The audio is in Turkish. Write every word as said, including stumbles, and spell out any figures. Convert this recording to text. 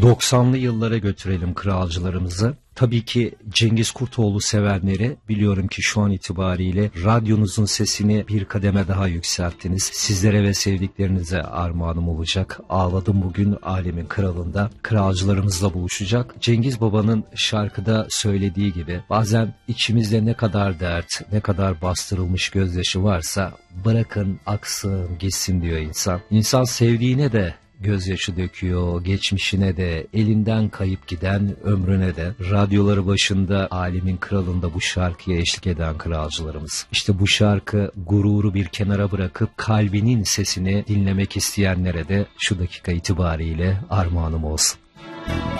doksanlı yıllara götürelim kralcılarımızı. Tabii ki Cengiz Kurtoğlu sevenleri, biliyorum ki şu an itibariyle radyonuzun sesini bir kademe daha yükselttiniz. Sizlere ve sevdiklerinize armağanım olacak. Ağladım bugün alemin kralında. Kralcılarımızla buluşacak. Cengiz Baba'nın şarkıda söylediği gibi bazen içimizde ne kadar dert, ne kadar bastırılmış gözyaşı varsa bırakın aksın gitsin diyor insan. İnsan sevdiğine de gözyaşı döküyor, geçmişine de, elinden kayıp giden ömrüne de. Radyoları başında alemin kralında bu şarkıya eşlik eden kralcılarımız. İşte bu şarkı gururu bir kenara bırakıp kalbinin sesini dinlemek isteyenlere de şu dakika itibariyle armağanım olsun.